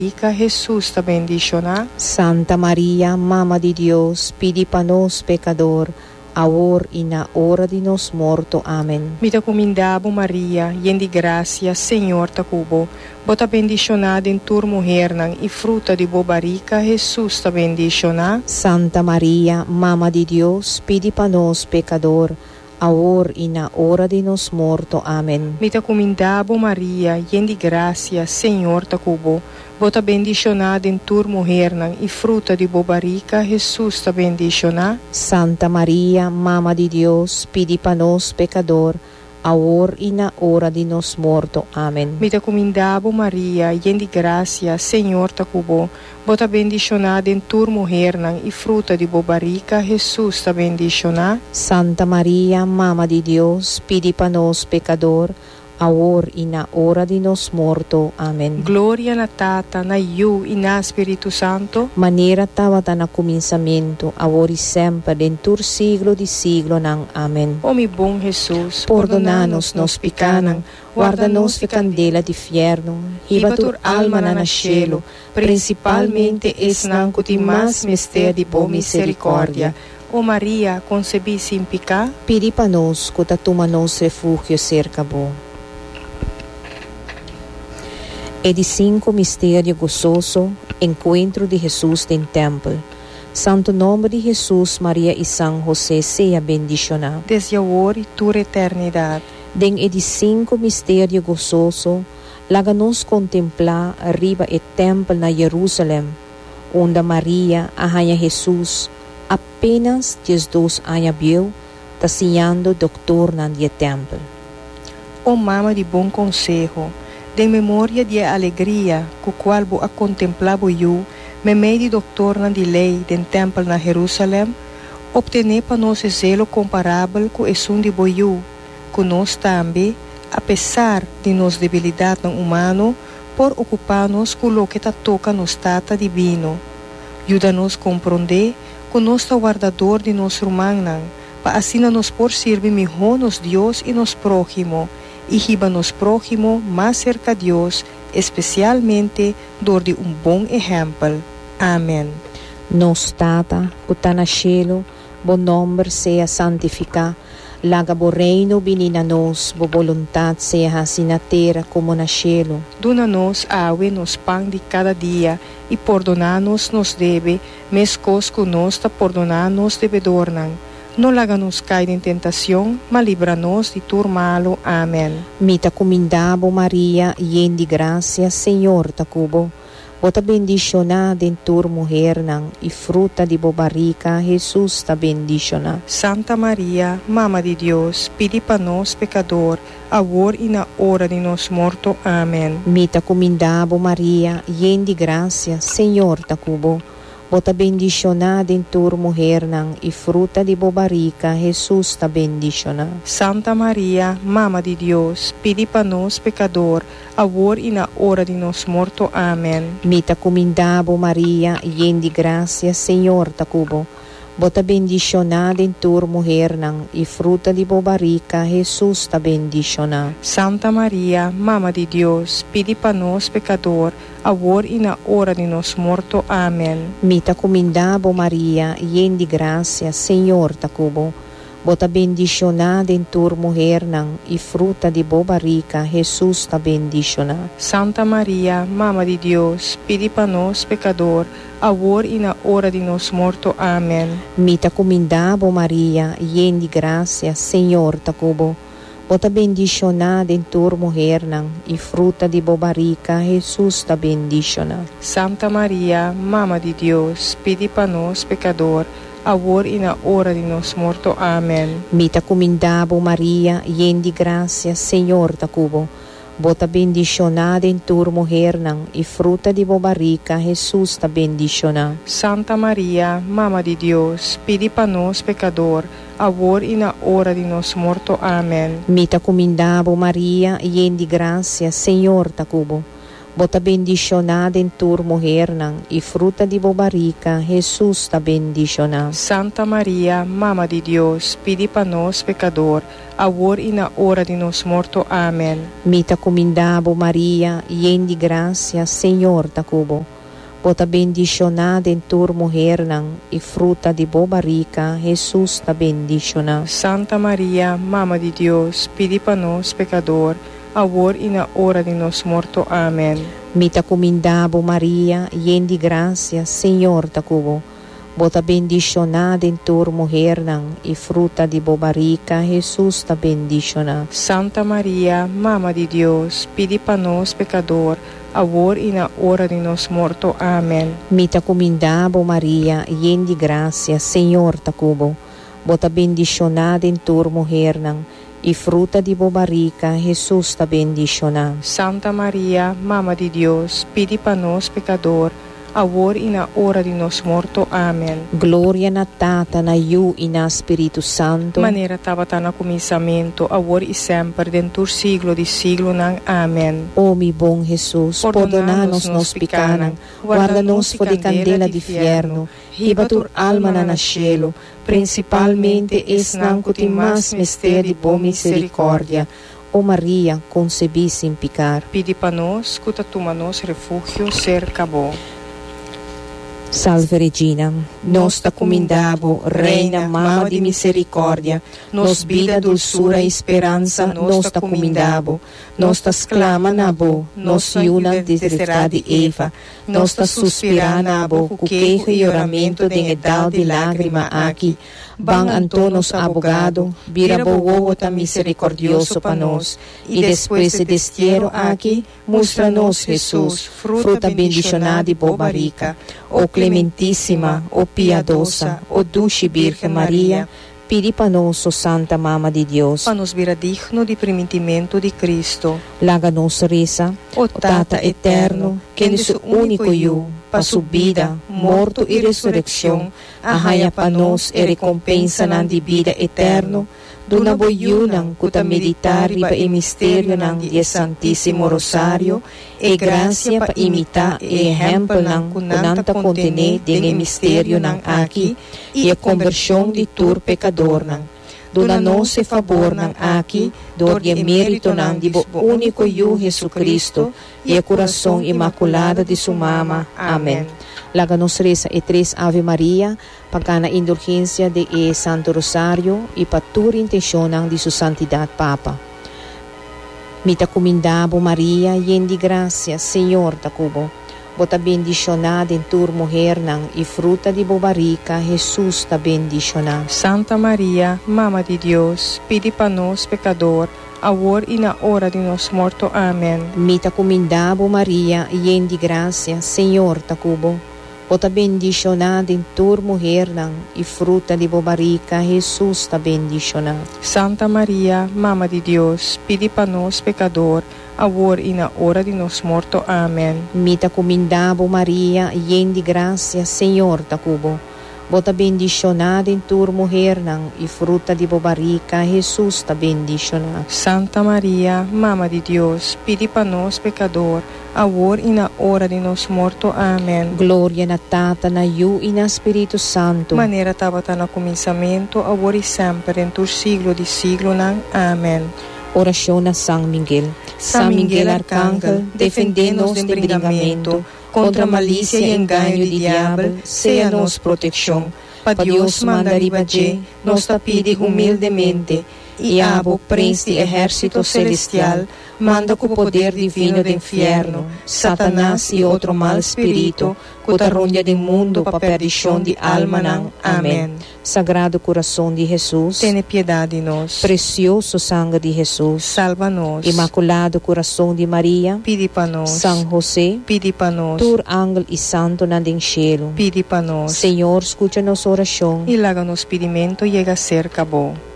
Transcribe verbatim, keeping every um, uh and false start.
Rica Jesús te bendicioná. Santa María, Mama de Dios, pidi para nós pecador, ahora y na hora de nos morto. Amén. Me te comendabo Maria, llena de gracia, Senhor te cubo. Bota bendicionada em tua mulher, e fruta de boa barriga, Jesus te bendicioná. Santa María, Mama de Dios, pidi para nós pecador, ahora y na hora de nos morto. Amén. Me te comendabo Maria, llena de gracia, Senhor te cubo. Bota bendicionada em tua mulher, e fruta de boa barriga, Jesus te bendicioná. Santa María, Mama de Dios, pidi para nós pecador, ahora y na hora de nos morto. Amén. Me te comendabo Maria, llena de gracia, Senhor te cubo. Bota bendicionada em tua mulher, e fruta de boa barriga, Jesus te bendicioná. Santa María, Mama de Dios, pidi para nós pecador, ahora y na hora de nos morto. Amén. Glória na Tata, na Iu e na Espírito Santo. Maneira estava na começamento, agora e sempre, dentro do siglo de siglo. Nang. Amém. Ó meu bom Jesus, perdona-nos nos pecados, guarda-nos da candela de inferno, riba tua alma na cielo, principalmente es nan que mais mistério de boa misericórdia. Ó Maria, concebi sem pecado, pedi para nós que toma nos refúgio cerca bom. É de cinco mistério gozoso, encontro de Jesus em templo. Santo nome de Jesus, Maria e São José seja bendicionado. Desde agora e toda eternidade. Den é de cinco mistério gozoso, laga-nos contemplar arriba o templo na Jerusalém, onde Maria, a rainha Jesus, apenas dezesseis anos viu, taciando doutor na dia templo. Ó mama de bom conselho, de memória de alegria, com qual vou a contemplar eu, me meio de doutor na de lei den templo na Jerusalém, obtener para nós zelo comparável com o som de boiú, que nós também, apesar de nos debilidade no humano, por ocupar-nos com o que ta toca nos tata divino. Ajuda-nos a compreender que nós está guardador de nosso irmão, para assim nos por servir melhor nos Deus e nos próximo, e riba nos próximo mais cerca de Deus, especialmente dor de um bom exemplo. Amém. Nos tata, que está na cielo, bom nome seja santificado, laga bo reino vinina nos, bo voluntade seja assim na terra como na cielo. Dona-nos awe nos pão de cada dia, e perdona-nos nos deve, mescos que nós ta perdona-nos devedornan. Não laga-nos cair em tentação, mas livra-nos de tudo malo. Amém. Mita comendabo Maria, llena de graça, Senhor ta cubo. Bota bendicionada em tua mulher, e fruta de boa barriga, Jesus ta bendicionada. Santa Maria, Mama de Deus, pedi para nós pecador, agora e na hora de nos morto. Amém. Mita comendabo Maria, llena de graça, Senhor ta cubo. Bota bendicionada em tua mulher, e fruta de boa barriga, Jesus ta bendicionada. Santa Maria, Mama de Deus, pedi para nós pecador, agora e na hora de nos morto. Amém. Mita comendabo Maria, llena de graça, Senhor ta cubo. Bota bendicionada em tua mulher, e fruta de boa barriga, Jesus ta bendicionada. Santa Maria, Mama de Deus, pedi para nós pecador, agora e na hora de nos morto. Amém. Mita comendabo Maria, llena de graça, Senhor ta cubo. Bota bendicionada em tua mulher, e fruta de boa barriga, Jesus ta bendicionada. Santa Maria, Mama de Deus, pedi para nós pecador, agora e na hora de nos morto. Amém. Mita comendabo Maria, llena de graça, Senhor ta cubo. Bota bendicionada em tua mulher, e fruta de boa barriga, Jesus ta bendicionada. Santa Maria, Mama de Deus, pedi para nós pecador, agora e na hora de nos morto. Amém. Mita comendabo Maria, llena de graça, Senhor ta cubo. Bota bendicionada em tua mulher, e fruta de boa barriga, Jesus ta bendicionada. Santa Maria, Mama de Deus, pedi para nós pecador, agora e na hora de nos morto. Amém. Mita comendabo Maria, llena de graça, Senhor ta cubo. Bota bendicionada em tur mulher nang, e fruta de bobarica, Jesus está bendicionado. Santa Maria, Mama de Deus, pedi para nós, pecador, agora e na hora de nos morto. Amém. Mita comindabo Maria, yen de graça, Senhor ta cubo. Bota bendicionada em tur mulher nang, e fruta de bobarica, Jesus está bendicionado. Santa Maria, Mama de Deus, pedi para nós, pecador, agora e na hora de nos morto. Amém. Mita comindabo Maria, yen de graça, Senhor ta cubo. Bota bendicionada em tur mulher nang, e fruta de bobarica, Jesus está bendicionado. Santa Maria, Mama de Deus, pedi para nós, pecador, agora e na hora de nos morto. Amém. Mita comindabo Maria, yen de graça, Senhor ta cubo. Bota bendicionada em tur mulher nang, e fruta de bobarica, Jesus está bendicionado. Santa Maria, Mama de Deus, pedi para nós, pecador, agora e na hora de nos morto. Amém. Glória na Tata, na Iu e na Espírito Santo. Maneira estava no começamento, agora e sempre, dentro do siglo de siglo. Amém. Ó mi bom Jesus, perdona-nos nos pecados, guarda-nos fora de candela de fierno, riba tur alma na cielo, principalmente es nanco ti mais mistério de boa misericórdia. Ó Maria, concebi sem pecar. Pedi para nós, cuta tu manos refúgio, cerca bo. Salve Regina, nos ta comindabo, Reina, Mama de Misericórdia, nos vida, dulçura e esperança, nos ta comindabo, nos ta exclama na bo, nos iuna desesperada de Eva, nos ta suspira na bo, cu queijo e oramento de edal de lágrima aqui, ban Antonos abogado, vira bogo ta misericordioso pa nós, e depois de destiero aqui, mostra-nos Jesus, fruta bendicionada e bobarica, ó Clementíssima, ó Piadosa, ó Dulce Virgem Maria, pedi para nós, ó Santa Mama de Deus, para nos vira digno de primitimento de Cristo. Laga-nos reza, ó Tata eterno, que é seu único eu, para sua vida, morto e ressurreição, arraia para nós e recompensa na de vida eterno, duna boyunang kuta meditar iba e mistério ng Dies Santíssimo Rosario, e gracia pa imita e exemplo ng kunanta contene din mistério ng aki, e a conversão de tur pecador ng. Duna nos e favor ng aki, dor e mérito ng dibo único yu Jesucristo, e a coração imaculada de sua mama. Amém. Laga-nos reza e tres Ave Maria, pagana indulgência de e Santo Rosário e patur intencionang de sua santidade Papa. Mita comindabo Maria, yen de graça, Senhor ta cubo. Bota bendicionada em tur mulher nang e fruta de bobarica, Jesus ta bendicionado. Santa Maria, Mama de Deus, pedi para nós, pecador, agora e na hora de nos morto. Amém. Mita comindabo Maria, yen de graça, Senhor ta cubo. Bota bendicionada em tur mulher nang e fruta de bobarica, Jesus ta bendicionado. Santa Maria, Mama de Deus, pedi para nós, pecador, agora e na hora de nos morto. Amém. Mita comindabo Maria, yen de graça, Senhor ta cubo. Bota bendicionada em tur mulher nang e fruta de bobarica, Jesus ta bendicionado. Santa Maria, Mama de Deus, pedi para nós, pecador, agora e na hora de nos morto. Amém. Glória na Tata, na Iu e na Espírito Santo. Maneira estava no começamento, agora e sempre, em todo siglo de siglo. Amém. Oração a São Miguel. São Miguel Arcángel, defendendo-nos de brigamento, contra a malícia e engano do diabo, seja nos proteção. Para Deus manda ribaje, nos pide humildemente, e abo, príncipe exército celestial, manda com o poder divino do inferno, Satanás e outro mal espírito, que arrunha do mundo para perdição de alma. Amém. Sagrado coração de Jesus, tenha piedade de nós. Precioso sangue de Jesus, salva-nos. Imaculado coração de Maria, pede para nós. São José, pede para nós. Tur ángel e santo na den cielo, pede para nós. Senhor, escuta nossa oração e laga nos pedimento chega a ser acabou.